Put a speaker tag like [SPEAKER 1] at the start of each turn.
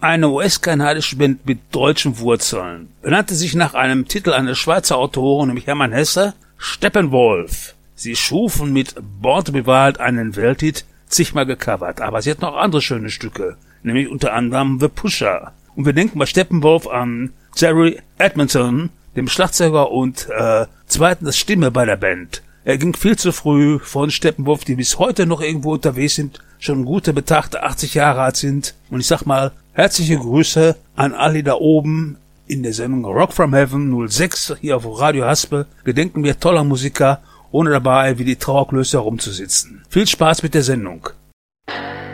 [SPEAKER 1] eine US-kanadische Band mit deutschen Wurzeln. Benannte sich nach einem Titel eines Schweizer Autoren, nämlich Hermann Hesse, Steppenwolf. Sie schufen mit Born to be Wild einen Welthit, zigmal gecovert, aber sie hatten auch andere schöne Stücke, nämlich unter anderem The Pusher. Und wir denken bei Steppenwolf an Jerry Edmonton, dem Schlagzeuger und zweitens Stimme bei der Band. Er ging viel zu früh von Steppenwolf, die bis heute noch irgendwo unterwegs sind, schon gute Betrachter 80 Jahre alt sind. Und ich sag mal, herzliche Grüße an alle da oben in der Sendung Rock from Heaven 06 hier auf Radio Haspel. Gedenken wir toller Musiker, ohne dabei wie die Trauerklöße herumzusitzen. Viel Spaß mit der Sendung.